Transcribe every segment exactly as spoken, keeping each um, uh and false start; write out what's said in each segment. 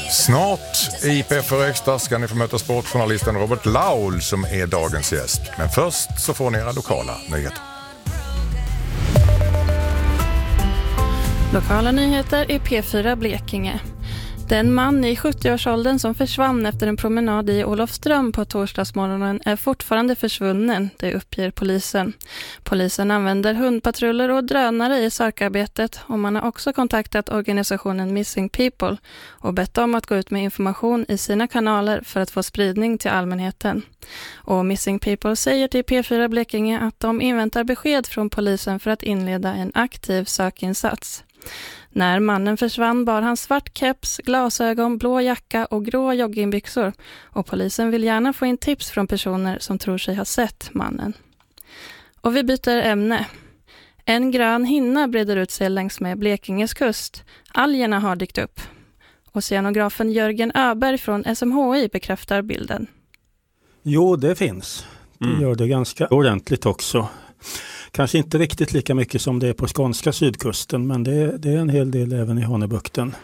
Snart i P F R Extra ska ni få möta sportjournalisten Robert Laul som är dagens gäst. Men först så får ni era lokala nyheter. Lokala nyheter i P fyra Blekinge. Den man i sjuttioårsåldern som försvann efter en promenad i Olofström på torsdagsmorgonen är fortfarande försvunnen, det uppger polisen. Polisen använder hundpatruller och drönare i sökarbetet och man har också kontaktat organisationen Missing People och bett dem att gå ut med information i sina kanaler för att få spridning till allmänheten. Och Missing People säger till P fyra Blekinge att de inväntar besked från polisen för att inleda en aktiv sökinsats. När mannen försvann bar han svart keps, glasögon, blå jacka och grå joggingbyxor och polisen vill gärna få in tips från personer som tror sig ha sett mannen. Och vi byter ämne. En grön hinna breder ut sig längs med Blekinges kust. Algerna har dykt upp. Oceanografen Jörgen Öberg från S M H I bekräftar bilden. Jo, det finns. Det mm. gör det ganska ordentligt också. Kanske inte riktigt lika mycket som det är på skånska sydkusten, men det, det är en hel del även i Hanöbukten.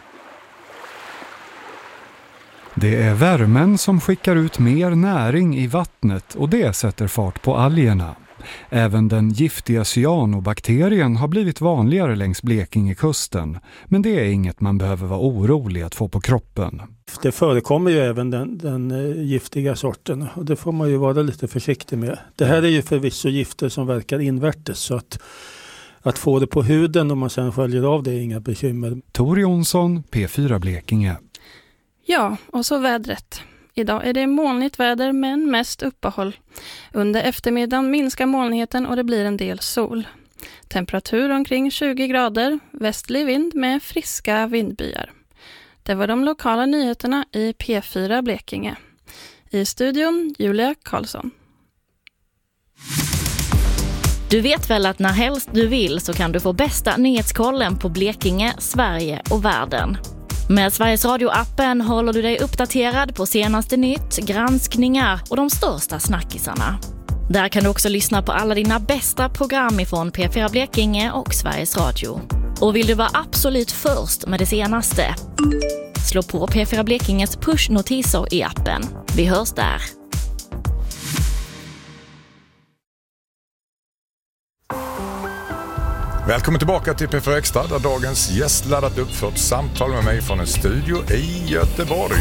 Det är värmen som skickar ut mer näring i vattnet och det sätter fart på algerna. Även den giftiga cyanobakterien har blivit vanligare längs Blekingekusten, men det är inget man behöver vara orolig att få på kroppen. Det förekommer ju även den, den giftiga sorten och det får man ju vara lite försiktig med. Det här är ju förvisso gifter som verkar invärtes så att, att få det på huden om man sedan sköljer av det är inga bekymmer. Tor Jonsson, P fyra Blekinge. Ja, och så vädret. Idag är det molnigt väder men mest uppehåll. Under eftermiddagen minskar molnigheten och det blir en del sol. Temperatur omkring tjugo grader, västlig vind med friska vindbyar. Det var de lokala nyheterna i P fyra Blekinge. I studion Julia Karlsson. Du vet väl att när helst du vill så kan du få bästa nyhetskollen på Blekinge, Sverige och världen. Med Sveriges Radio-appen håller du dig uppdaterad på senaste nytt, granskningar och de största snackisarna. Där kan du också lyssna på alla dina bästa program ifrån P fyra Blekinge och Sveriges Radio. Och vill du vara absolut först med det senaste? Slå på P fyra Blekinges push-notiser i appen. Vi hörs där. Välkommen tillbaka till P fyra Extra där dagens gäst laddat upp för ett samtal med mig från en studio i Göteborg.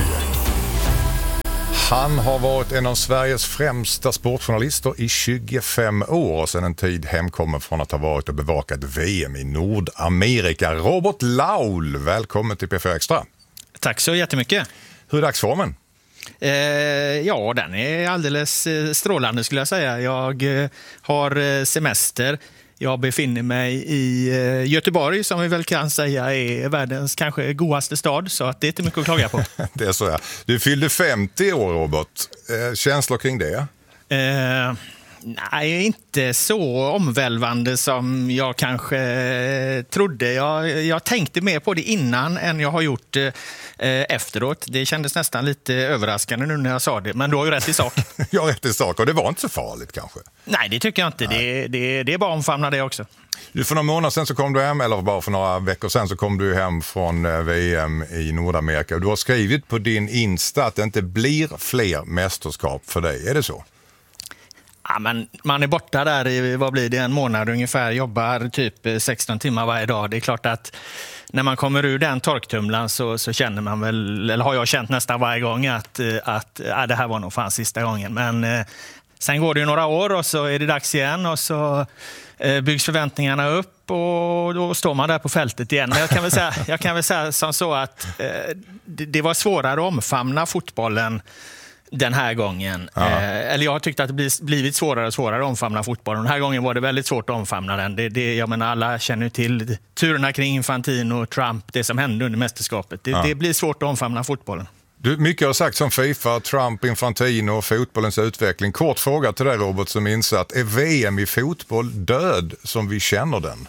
Han har varit en av Sveriges främsta sportjournalister i tjugofem år och sedan en tid hemkommen från att ha varit och bevakat V M i Nordamerika. Robert Laul, välkommen till P fyra Extra. Tack så jättemycket. Hur är dagsformen? Eh, ja, den är alldeles strålande skulle jag säga. Jag eh, har semester. Jag befinner mig i Göteborg som vi väl kan säga är världens kanske godaste stad så att det är inte mycket att klaga på. Det är så ja. Du fyllde femtio år, Robert. Eh, känslor kring det? Eh, nej, inte så omvälvande som jag kanske trodde. Jag, jag tänkte mer på det innan än jag har gjort eh, efteråt. Det kändes nästan lite överraskande nu när jag sa det, men du har ju rätt i sak. Jag har rätt i sak och det var inte så farligt kanske. Nej, det tycker jag inte. Det, det, det är bara att omfamna det också. Du, för några månader sedan så kom du hem, eller bara för några veckor sedan så kom du hem från V M i Nordamerika. Du har skrivit på din Insta att det inte blir fler mästerskap för dig. Är det så? Ja, men man är borta där i, vad blir det, en månad ungefär, jobbar typ sexton timmar varje dag. Det är klart att när man kommer ur den torktumlan så, så känner man väl, eller har jag känt nästan varje gång att, att ja, det här var nog fan sista gången. Men eh, sen går det ju några år och så är det dags igen och så eh, byggs förväntningarna upp och då står man där på fältet igen. Men jag kan väl säga, jag kan väl säga som så att eh, det, det var svårare att omfamna fotbollen den här gången. Eh, eller jag har tyckt att det blivit svårare och svårare att omfamna fotbollen. Den här gången var det väldigt svårt att omfamna den. Det, det, jag menar, alla känner till turerna kring Infantino och Trump, det som hände under mästerskapet. Det, ja. det blir svårt att omfamna fotbollen. Du, mycket har sagt som FIFA, Trump, Infantino och fotbollens utveckling. Kort fråga till dig, Robert, som insatt. Är V M i fotboll död som vi känner den?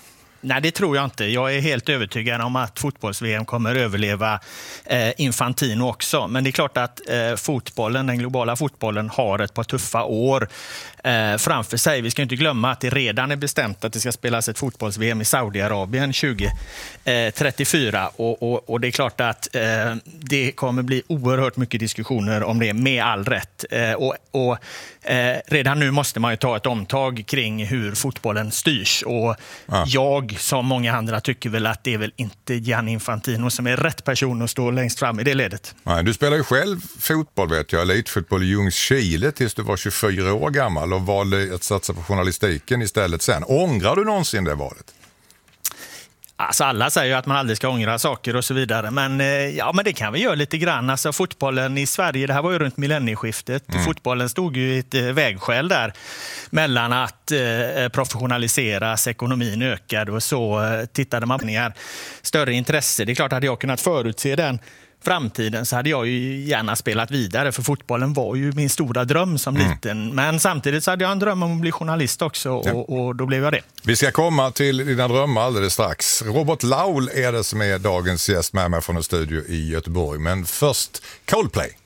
Nej, det tror jag inte. Jag är helt övertygad om att fotbolls-V M kommer överleva eh, Infantino också. Men det är klart att eh, fotbollen, den globala fotbollen har ett par tuffa år eh, framför sig. Vi ska inte glömma att det redan är bestämt att det ska spelas ett fotbolls-V M i Saudiarabien tjugo trettiofyra. Och, och, och det är klart att eh, det kommer bli oerhört mycket diskussioner om det med all rätt. Eh, och, och eh, redan nu måste man ju ta ett omtag kring hur fotbollen styrs. Och ja. jag, som många andra, tycker väl att det är väl inte Gianni Infantino som är rätt person att stå längst fram i det ledet. Nej, du spelar ju själv fotboll, vet jag, elitfotboll i Ljungskile tills du var tjugofyra år gammal och valde att satsa på journalistiken istället sen. Ångrar du någonsin det valet? Alltså alla säger ju att man aldrig ska ångra saker och så vidare. Men, ja, men det kan vi göra lite grann. Alltså, fotbollen i Sverige, det här var ju runt millennieskiftet. Mm. Fotbollen stod ju i ett vägskäl där mellan att eh, professionaliseras, ekonomin ökade och så eh, tittade man på större intresse. Det är klart att jag kunnat förutse den framtiden så hade jag ju gärna spelat vidare, för fotbollen var ju min stora dröm som mm. liten. Men samtidigt så hade jag en dröm om att bli journalist också och, ja. och då blev jag det. Vi ska komma till dina drömmar alldeles strax. Robert Laul är det som är dagens gäst med mig från en studio i Göteborg. Men först Coldplay.